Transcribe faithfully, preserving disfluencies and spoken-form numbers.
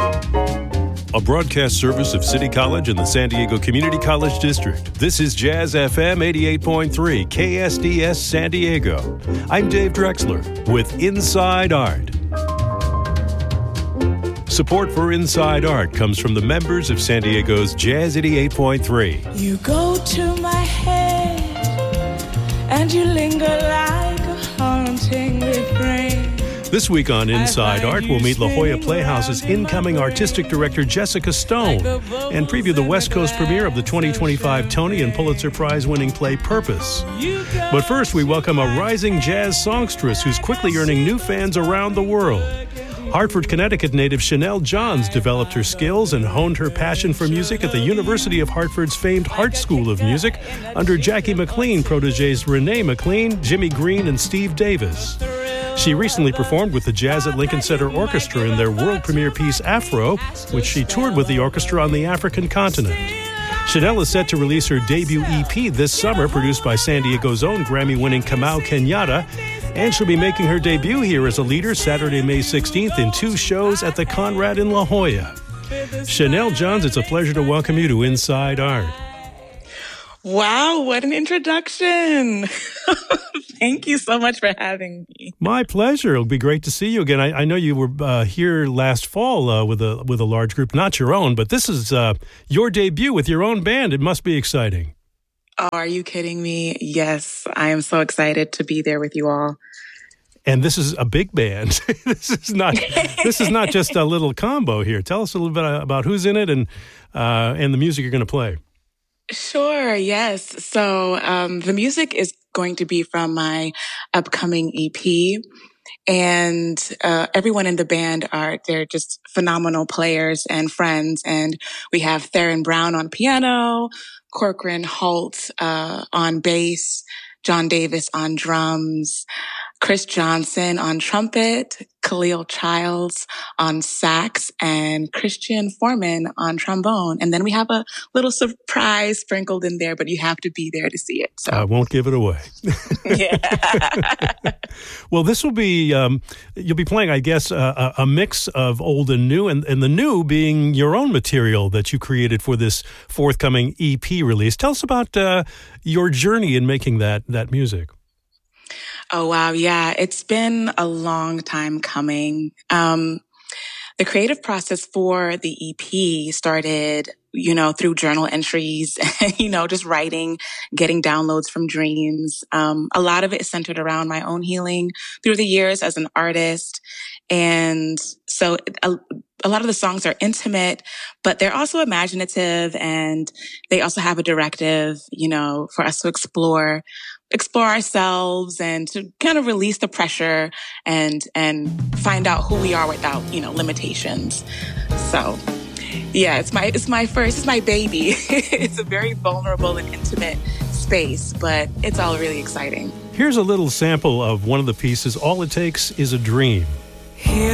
A broadcast service of City College and the San Diego Community College District. This is Jazz F M eighty-eight point three, K S D S San Diego. I'm Dave Drexler with Inside Art. Support for Inside Art comes from the members of San Diego's Jazz eighty-eight point three. You go to my head and you linger like a haunting refrain. This week on Inside Art, we'll meet La Jolla Playhouse's incoming artistic director, Jessica Stone, and preview the West Coast premiere of the twenty twenty-five Tony and Pulitzer Prize-winning play Purpose. But first, we welcome a rising jazz songstress who's quickly earning new fans around the world. Hartford, Connecticut native Chanel Johns developed her skills and honed her passion for music at the University of Hartford's famed Hart School of Music under Jackie McLean protégés Renee McLean, Jimmy Green, and Steve Davis. She recently performed with the Jazz at Lincoln Center Orchestra in their world premiere piece Afro, which she toured with the orchestra on the African continent. Chanel is set to release her debut E P this summer, produced by San Diego's own Grammy-winning Kamau Kenyatta, and she'll be making her debut here as a leader Saturday, May sixteenth in two shows at the Conrad in La Jolla. Chanel Johns, it's a pleasure to welcome you to Inside Art. Wow, what an introduction. Thank you so much for having me. My pleasure. It'll be great to see you again. I, I know you were uh, here last fall uh, with a with a large group, not your own, but this is uh, your debut with your own band. It must be exciting. Oh, are you kidding me? Yes, I am so excited to be there with you all. And this is a big band. this is not this is not just a little combo here. Tell us a little bit about who's in it and uh, and the music you're going to play. Sure, yes. So um, the music is going to be from my upcoming E P. And uh, everyone in the band are, they're just phenomenal players and friends. And we have Theron Brown on piano, Corcoran Holt uh, on bass, John Davis on drums, Chris Johnson on trumpet, Khalil Childs on sax, and Christian Foreman on trombone. And then we have a little surprise sprinkled in there, but you have to be there to see it. So I won't give it away. Yeah. Well, this will be, um, you'll be playing, I guess, uh, a mix of old and new, and, and the new being your own material that you created for this forthcoming E P release. Tell us about uh, your journey in making that that music. Oh, wow. Yeah, it's been a long time coming. Um, the creative process for the E P started, you know, through journal entries, you know, just writing, getting downloads from dreams. Um, a lot of it is centered around my own healing through the years as an artist. And so a, a lot of the songs are intimate, but they're also imaginative, and they also have a directive, you know, for us to explore explore ourselves and to kind of release the pressure and and find out who we are without, you know, limitations. So yeah, it's my it's my first, it's my baby. It's a very vulnerable and intimate space, but it's all really exciting. Here's a little sample of one of the pieces, All It Takes Is a Dream. Here